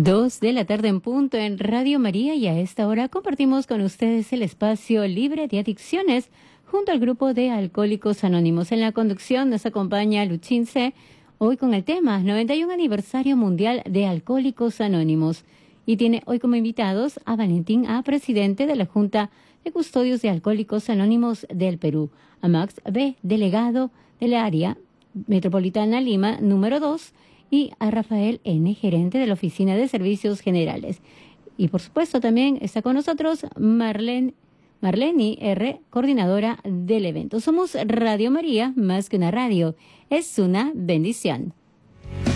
2 de la tarde en punto en Radio María, y a esta hora compartimos con ustedes el espacio libre de adicciones junto al grupo de Alcohólicos Anónimos. En la conducción nos acompaña Luchín C., hoy con el tema 91 aniversario mundial de Alcohólicos Anónimos, y tiene hoy como invitados a Valentín A., presidente de la Junta de Custodios de Alcohólicos Anónimos del Perú, a Max B., delegado del área metropolitana Lima número 2, y a Rafael N., gerente de la Oficina de Servicios Generales. Y por supuesto también está con nosotros Marleni R., coordinadora del evento. Somos Radio María, más que una radio, es una bendición.